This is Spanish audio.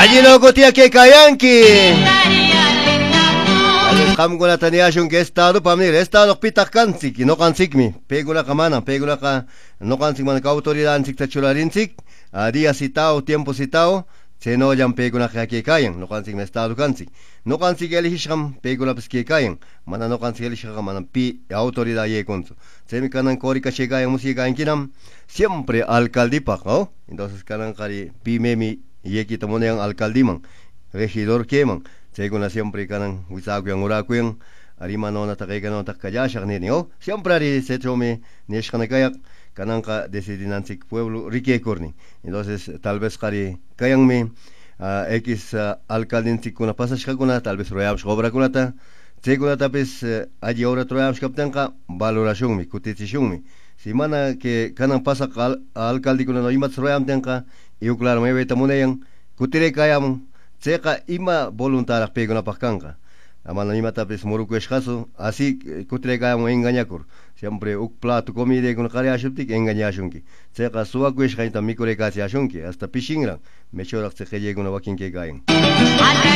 allí no gotia que kayanki. Kam guna taniashun que estado pamnir estado pitak kansik no kansik mi pegula kamana pegula ka no kansik man ka autoridad ansik tachularinsik día citado tiempo citado se no yan pegula que kayan no kansik me estado kansik no kansik elisham pegula pues que kayan mana no kansik elisham mana pi autoridad ye konso se mi kanan korika chegayan musika inkinam siempre alcaldipak no entonces kanan kari pi memi ye kita moneang alcaldiman regidor keman según siempre kanan wisaku yang uraku arima no natakay kanon takayashak ni o siempre ari se chome nishkana kayak kanan ka decidinansik pueblo rikekorni entonces tal vez kari kayang me x alcaldinsik kuna pasashka kuna tal vez royabsh obra kunata según tapes allí obra royabsh kaptanka valoración mi kutitsishun mi si mana que kanan pasak alcaldi kuna no imat royam tanka eu claro me veta muneyan kutire kayam Seka ima voluntarak pego na pakangka. Amana ima tapes moruku escaso, así kutrega mo engañakur. Siempre uk plato comida con kare ashuptik engañashunki. Seka suaku escaita mikore kasi ashunki hasta pishingra. Me chorak se kheye guna wakin ke gayen.